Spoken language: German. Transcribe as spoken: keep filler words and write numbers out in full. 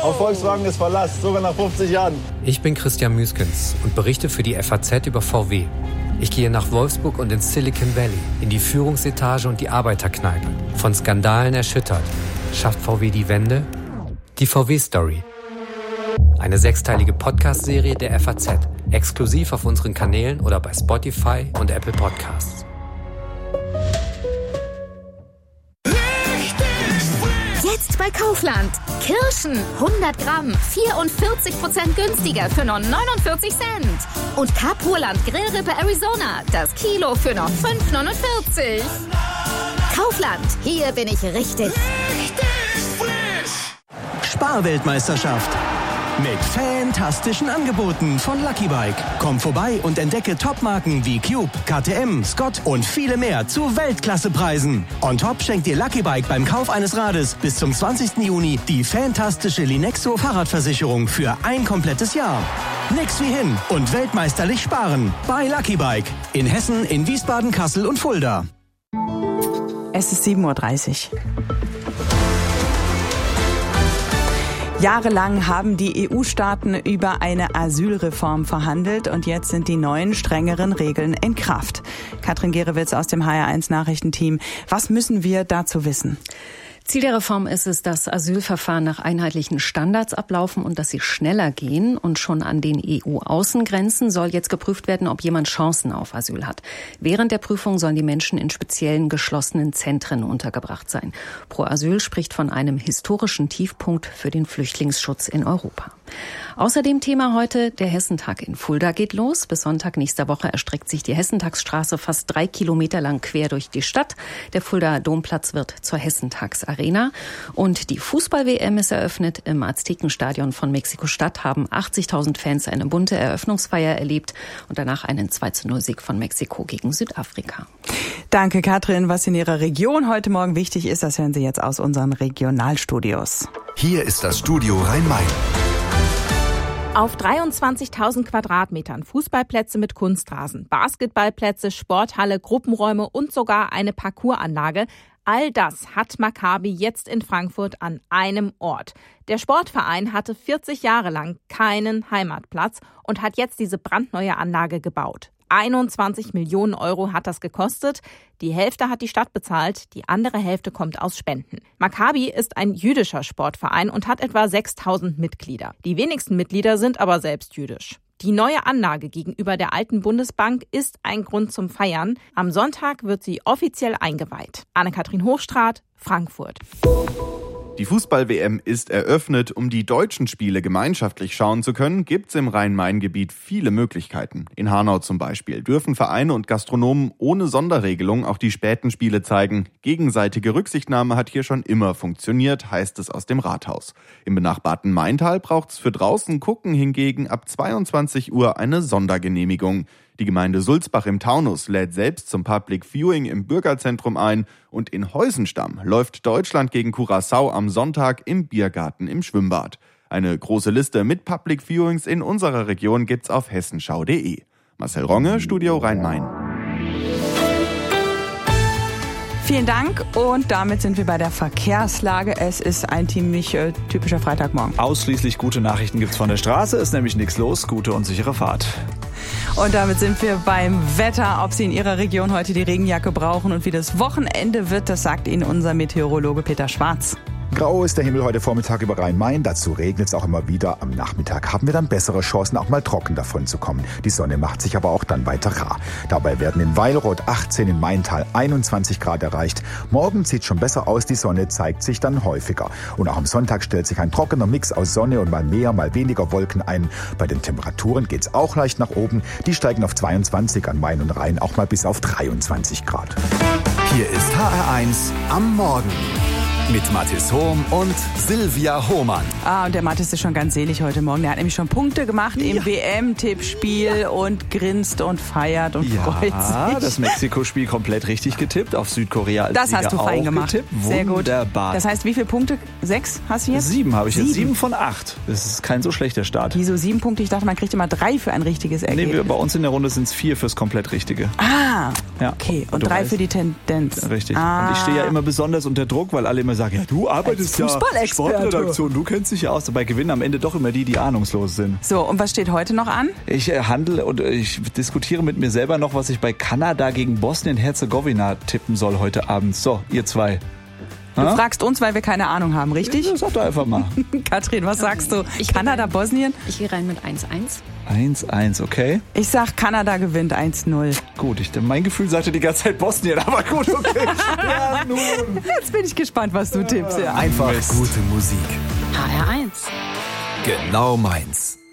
Auf Volkswagen ist Verlass, sogar nach fünfzig Jahren. Ich bin Christian Müskens und berichte für die F A Z über V W. Ich gehe nach Wolfsburg und ins Silicon Valley, in die Führungsetage und die Arbeiterkneipe. Von Skandalen erschüttert. Schafft V W die Wende? Die V W-Story. Eine sechsteilige Podcast-Serie der F A Z. Exklusiv auf unseren Kanälen oder bei Spotify und Apple Podcasts. Jetzt bei Kaufland. Kirschen hundert Gramm, vierundvierzig Prozent günstiger für nur neunundvierzig Cent. Und Capurland Grillrippe Arizona, das Kilo für noch fünf neunundvierzig. Kaufland, hier bin ich richtig. Richtig frisch. Sparweltmeisterschaft. Mit fantastischen Angeboten von Lucky Bike. Komm vorbei und entdecke Topmarken wie Cube, K T M, Scott und viele mehr zu Weltklassepreisen. On top schenkt dir Lucky Bike beim Kauf eines Rades bis zum zwanzigsten Juni die fantastische Linexo Fahrradversicherung für ein komplettes Jahr. Nix wie hin und weltmeisterlich sparen bei Lucky Bike. In Hessen, in Wiesbaden, Kassel und Fulda. Es ist sieben Uhr dreißig. Jahrelang haben die E U-Staaten über eine Asylreform verhandelt und jetzt sind die neuen, strengeren Regeln in Kraft. Katrin Gerewitz aus dem H R eins Nachrichtenteam. Was müssen wir dazu wissen? Ziel der Reform ist es, dass Asylverfahren nach einheitlichen Standards ablaufen und dass sie schneller gehen. Und schon an den E U-Außengrenzen soll jetzt geprüft werden, ob jemand Chancen auf Asyl hat. Während der Prüfung sollen die Menschen in speziellen geschlossenen Zentren untergebracht sein. Pro Asyl spricht von einem historischen Tiefpunkt für den Flüchtlingsschutz in Europa. Außerdem Thema heute, der Hessentag in Fulda geht los. Bis Sonntag nächster Woche erstreckt sich die Hessentagsstraße fast drei Kilometer lang quer durch die Stadt. Der Fuldaer Domplatz wird zur Hessentagsarena. Und die Fußball-W M ist eröffnet. Im Aztekenstadion von Mexiko-Stadt haben achtzigtausend Fans eine bunte Eröffnungsfeier erlebt und danach einen zwei zu null Sieg von Mexiko gegen Südafrika. Danke, Katrin. Was in Ihrer Region heute Morgen wichtig ist, das hören Sie jetzt aus unseren Regionalstudios. Hier ist das Studio Rhein-Main. Auf dreiundzwanzigtausend Quadratmetern Fußballplätze mit Kunstrasen, Basketballplätze, Sporthalle, Gruppenräume und sogar eine Parcoursanlage. All das hat Maccabi jetzt in Frankfurt an einem Ort. Der Sportverein hatte vierzig Jahre lang keinen Heimatplatz und hat jetzt diese brandneue Anlage gebaut. einundzwanzig Millionen Euro hat das gekostet. Die Hälfte hat die Stadt bezahlt, die andere Hälfte kommt aus Spenden. Maccabi ist ein jüdischer Sportverein und hat etwa sechstausend Mitglieder. Die wenigsten Mitglieder sind aber selbst jüdisch. Die neue Anlage gegenüber der alten Bundesbank ist ein Grund zum Feiern. Am Sonntag wird sie offiziell eingeweiht. Anne-Kathrin Hochstraat, Frankfurt. Die Fußball-W M ist eröffnet. Um die deutschen Spiele gemeinschaftlich schauen zu können, gibt's im Rhein-Main-Gebiet viele Möglichkeiten. In Hanau zum Beispiel dürfen Vereine und Gastronomen ohne Sonderregelung auch die späten Spiele zeigen. Gegenseitige Rücksichtnahme hat hier schon immer funktioniert, heißt es aus dem Rathaus. Im benachbarten Maintal braucht's für draußen gucken hingegen ab zweiundzwanzig Uhr eine Sondergenehmigung. Die Gemeinde Sulzbach im Taunus lädt selbst zum Public Viewing im Bürgerzentrum ein und in Heusenstamm läuft Deutschland gegen Curaçao am Sonntag im Biergarten im Schwimmbad. Eine große Liste mit Public Viewings in unserer Region gibt's auf hessenschau punkt de. Marcel Ronge, Studio Rhein-Main. Vielen Dank und damit sind wir bei der Verkehrslage. Es ist ein ziemlich äh, typischer Freitagmorgen. Ausschließlich gute Nachrichten gibt's von der Straße, ist nämlich nichts los, gute und sichere Fahrt. Und damit sind wir beim Wetter. Ob Sie in Ihrer Region heute die Regenjacke brauchen und wie das Wochenende wird, das sagt Ihnen unser Meteorologe Peter Schwarz. Grau ist der Himmel heute Vormittag über Rhein-Main. Dazu regnet es auch immer wieder. Am Nachmittag haben wir dann bessere Chancen, auch mal trocken davon zu kommen. Die Sonne macht sich aber auch dann weiter rar. Dabei werden in Weilroth achtzehn, in Maintal einundzwanzig Grad erreicht. Morgen sieht schon besser aus. Die Sonne zeigt sich dann häufiger. Und auch am Sonntag stellt sich ein trockener Mix aus Sonne und mal mehr, mal weniger Wolken ein. Bei den Temperaturen geht es auch leicht nach oben. Die steigen auf zweiundzwanzig, an Main und Rhein auch mal bis auf dreiundzwanzig Grad. Hier ist H R eins am Morgen. Mit Mathis Hohm und Silvia Hohmann. Ah, und der Mathis ist schon ganz selig heute Morgen. Der hat nämlich schon Punkte gemacht ja. im W M-Tippspiel ja. und grinst und feiert und ja, freut sich. Ja, das Mexiko-Spiel komplett richtig getippt. Auf Südkorea als Das Sieger hast du fein gemacht. Getippt. Sehr gut. Wunderbar. Das heißt, wie viele Punkte? Sechs hast du jetzt? Sieben habe ich sieben. jetzt. Sieben von acht. Das ist kein so schlechter Start. Wieso sieben Punkte? Ich dachte, man kriegt immer drei für ein richtiges Ergebnis. Nee, wir, bei uns in der Runde sind es vier fürs komplett Richtige. Ah, ja. okay. Und, und drei weißt, für die Tendenz. Richtig. Ah. Und ich stehe ja immer besonders unter Druck, weil alle immer immer sagen, ja, du arbeitest ja Sportredaktion, du kennst dich ja aus. Dabei gewinnen am Ende doch immer die, die ahnungslos sind. So, und was steht heute noch an? Ich äh, handle und äh, ich diskutiere mit mir selber noch, was ich bei Kanada gegen Bosnien-Herzegowina tippen soll heute Abend. So, ihr zwei. Du ha? fragst uns, weil wir keine Ahnung haben, richtig? Ja, sag doch einfach mal. Katrin, was sagst du? Ich Kanada, Bosnien? Ich gehe rein mit eins eins. eins eins, okay. Ich sag, Kanada gewinnt eins null. Gut, ich, mein Gefühl sagte die ganze Zeit Bosnien, aber gut, okay. Ja, nun. Jetzt bin ich gespannt, was du tippst. Ja. Einfach gute Musik. H R eins. Genau meins.